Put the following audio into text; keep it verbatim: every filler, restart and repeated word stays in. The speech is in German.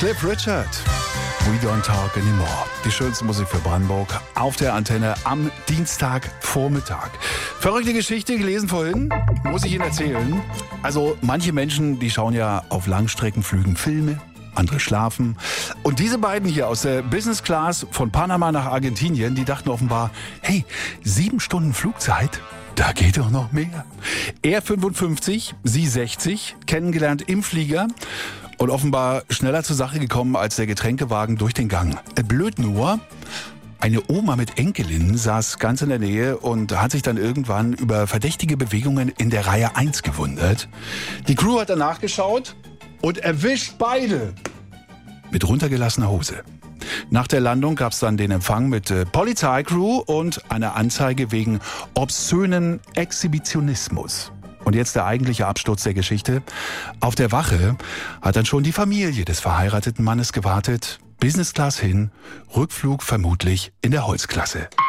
Cliff Richard. We don't talk anymore. Die schönste Musik für Brandenburg auf der Antenne am Dienstagvormittag. Verrückte Geschichte gelesen vorhin, muss ich Ihnen erzählen. Also manche Menschen, die schauen ja auf Langstreckenflügen Filme, andere schlafen. Und diese beiden hier aus der Business Class von Panama nach Argentinien, die dachten offenbar, hey, sieben Stunden Flugzeit? Da geht doch noch mehr. Er fünfundfünfzig, sie sechzig, kennengelernt im Flieger und offenbar schneller zur Sache gekommen als der Getränkewagen durch den Gang. Blöd nur, eine Oma mit Enkelin saß ganz in der Nähe und hat sich dann irgendwann über verdächtige Bewegungen in der Reihe eins gewundert. Die Crew hat danach geschaut und erwischt beide mit runtergelassener Hose. Nach der Landung gab es dann den Empfang mit äh, Polizeicrew und eine Anzeige wegen obszönen Exhibitionismus. Und jetzt der eigentliche Absturz der Geschichte. Auf der Wache hat dann schon die Familie des verheirateten Mannes gewartet. Business Class hin, Rückflug vermutlich in der Holzklasse.